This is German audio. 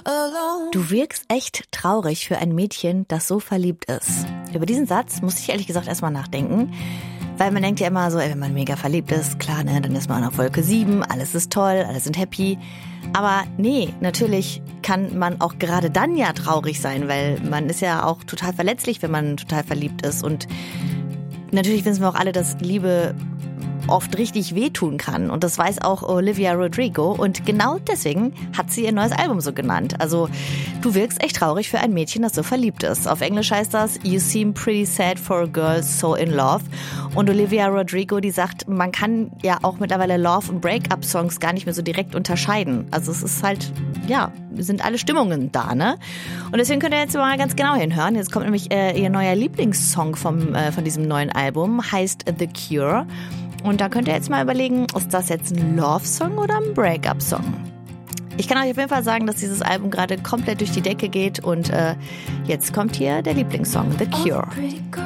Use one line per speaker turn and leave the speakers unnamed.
Du wirkst echt traurig für ein Mädchen, das so verliebt ist. Über diesen Satz musste ich ehrlich gesagt erstmal nachdenken. Weil man denkt ja immer so, wenn man mega verliebt ist, klar, ne, dann ist man auf Wolke 7, alles ist toll, alle sind happy. Aber nee, natürlich kann man auch gerade dann ja traurig sein, weil man ist ja auch total verletzlich, wenn man total verliebt ist. Und natürlich wissen wir auch alle, dass Liebe oft richtig wehtun kann. Und das weiß auch Olivia Rodrigo. Und genau deswegen hat sie ihr neues Album so genannt. Also, du wirkst echt traurig für ein Mädchen, das so verliebt ist. Auf Englisch heißt das, You seem pretty sad for a girl so in love. Und Olivia Rodrigo, die sagt, man kann ja auch mittlerweile Love- und Break-up-Songs gar nicht mehr so direkt unterscheiden. Also es ist halt, ja, sind alle Stimmungen da, ne? Und deswegen könnt ihr jetzt mal ganz genau hinhören. Jetzt kommt nämlich ihr neuer Lieblingssong von diesem neuen Album, heißt The Cure. Und da könnt ihr jetzt mal überlegen, ist das jetzt ein Love-Song oder ein Break-up-Song? Ich kann euch auf jeden Fall sagen, dass dieses Album gerade komplett durch die Decke geht und jetzt kommt hier der Lieblingssong, The Cure.